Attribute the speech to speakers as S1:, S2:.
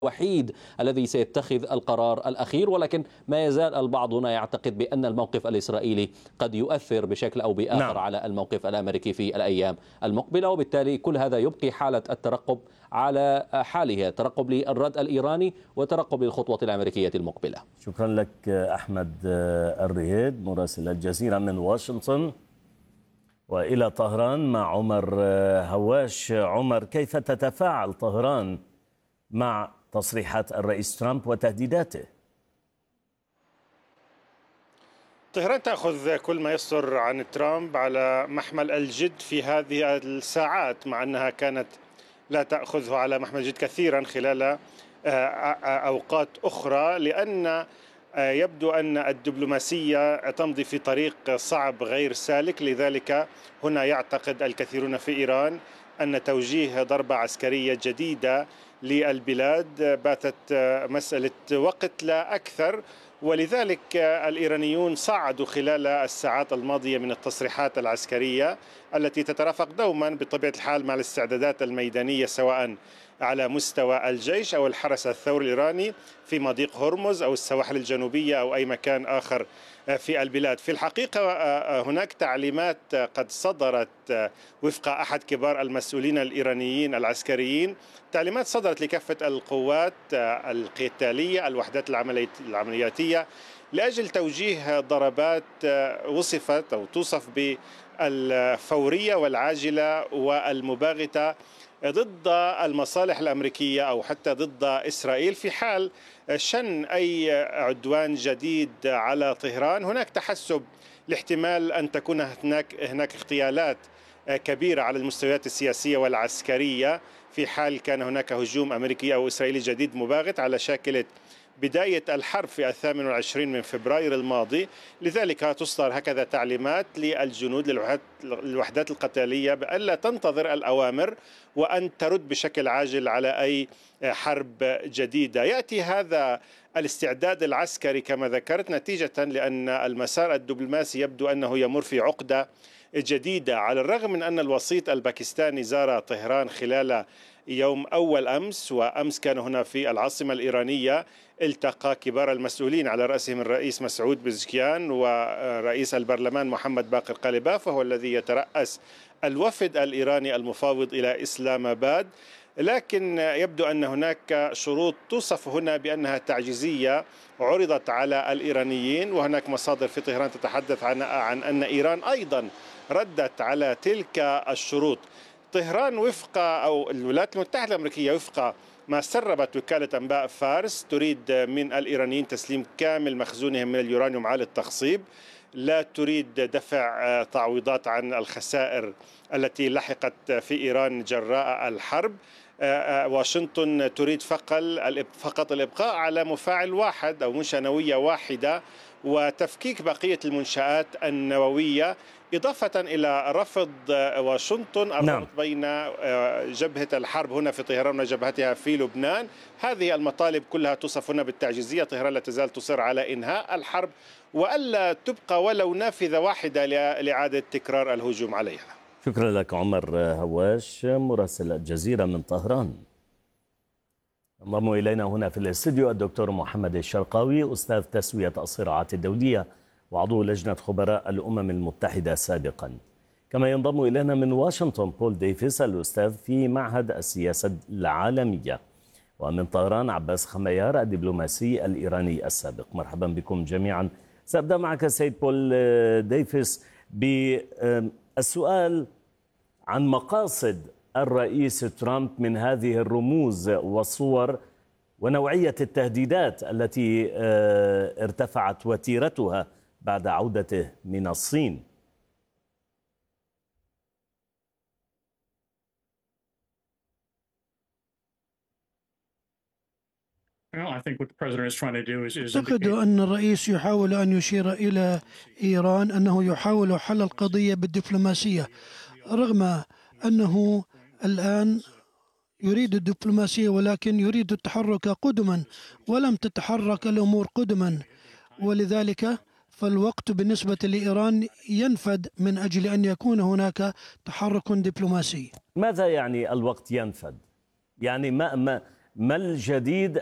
S1: الوحيد الذي سيتخذ القرار الأخير، ولكن ما يزال البعض هنا يعتقد بأن الموقف الإسرائيلي قد يؤثر بشكل أو بآخر على الموقف الأمريكي في الأيام المقبلة، وبالتالي كل هذا يبقي حالة الترقب على حاله، ترقب للرد الإيراني وترقب للخطوة الأمريكية المقبلة.
S2: شكرا لك أحمد الريهد مراسل الجزيرة من واشنطن. وإلى طهران مع عمر هواش. عمر، كيف تتفاعل طهران مع تصريحات الرئيس ترامب وتهديداته؟
S3: طهران تأخذ كل ما يصدر عن ترامب على محمل الجد في هذه الساعات، مع أنها كانت لا تأخذه على محمل الجد كثيرا خلال أوقات أخرى، لأن يبدو أن الدبلوماسية تمضي في طريق صعب غير سالك. لذلك هنا يعتقد الكثيرون في إيران أن توجيه ضربة عسكرية جديدة للبلاد باتت مسألة وقت لا أكثر، ولذلك الإيرانيون صعدوا خلال الساعات الماضية من التصريحات العسكرية التي تترافق دوما بطبيعة الحال مع الاستعدادات الميدانية، سواء على مستوى الجيش أو الحرس الثوري الإيراني في مضيق هرمز أو السواحل الجنوبية أو أي مكان آخر في البلاد. في الحقيقة هناك تعليمات قد صدرت وفق أحد كبار المسؤولين الإيرانيين العسكريين، تعليمات صدرت لكافة القوات القتالية الوحدات العملياتية لأجل توجيه ضربات وصفت أو توصف بالفورية والعاجلة والمباغتة ضد المصالح الأمريكية أو حتى ضد إسرائيل في حال شن أي عدوان جديد على طهران. هناك تحسب لاحتمال أن تكون هناك اغتيالات كبيرة على المستويات السياسية والعسكرية في حال كان هناك هجوم أمريكي أو إسرائيلي جديد مباغت على شاكلة بداية الحرب في 28 من فبراير الماضي. لذلك تصدر هكذا تعليمات للجنود للوحدات القتالية بألا تنتظر الأوامر وأن ترد بشكل عاجل على أي حرب جديدة. يأتي هذا الاستعداد العسكري كما ذكرت نتيجة لأن المسار الدبلوماسي يبدو أنه يمر في عقدة جديدة، على الرغم من أن الوسيط الباكستاني زار طهران خلال يوم أول أمس، وأمس كان هنا في العاصمة الإيرانية التقى كبار المسؤولين على رأسهم الرئيس مسعود بزكيان ورئيس البرلمان محمد باقر قالباف، وهو الذي يترأس الوفد الإيراني المفاوض إلى إسلام آباد. لكن يبدو أن هناك شروط توصف هنا بأنها تعجيزية عرضت على الإيرانيين، وهناك مصادر في طهران تتحدث عن أن إيران أيضا ردت على تلك الشروط. طهران وفق أو الولايات المتحدة الأمريكية وفق ما سربت وكالة أنباء فارس تريد من الإيرانيين تسليم كامل مخزونهم من اليورانيوم على التخصيب، لا تريد دفع تعويضات عن الخسائر التي لحقت في إيران جراء الحرب. واشنطن تريد فقط الإبقاء على مفاعل واحد أو منشأة نووية واحدة وتفكيك بقية المنشآت النووية، إضافة إلى رفض واشنطن الربط بين جبهة الحرب هنا في طهران وجبهتها في لبنان. هذه المطالب كلها توصف هنا بالتعجيزية. طهران لا تزال تصر على إنهاء الحرب وألا تبقى ولو نافذة واحدة لإعادة تكرار الهجوم عليها.
S2: شكرا لك عمر هواش مراسل الجزيرة من طهران. انضم إلينا هنا في الاستديو الدكتور محمد الشرقاوي، أستاذ تسوية الصراعات الدولية وعضو لجنة خبراء الأمم المتحدة سابقا. كما ينضم إلينا من واشنطن بول ديفيس، الأستاذ في معهد السياسة العالمية. ومن طهران عباس خميار الدبلوماسي الإيراني السابق. مرحبا بكم جميعا. سأبدأ معك سيد بول ديفيس بالسؤال عن مقاصد الرئيس ترامب من هذه الرموز والصور ونوعية التهديدات التي ارتفعت وتيرتها بعد عودته من الصين.
S4: أعتقد أن الرئيس يحاول أن يشير إلى إيران أنه يحاول حل القضية بالدبلوماسية، رغم أنه الآن يريد الدبلوماسية ولكن يريد التحرك قدما، ولم تتحرك الأمور قدما، ولذلك فالوقت بالنسبة لإيران ينفد من أجل أن يكون هناك تحرك دبلوماسي.
S2: ماذا يعني الوقت ينفد؟ يعني ما الجديد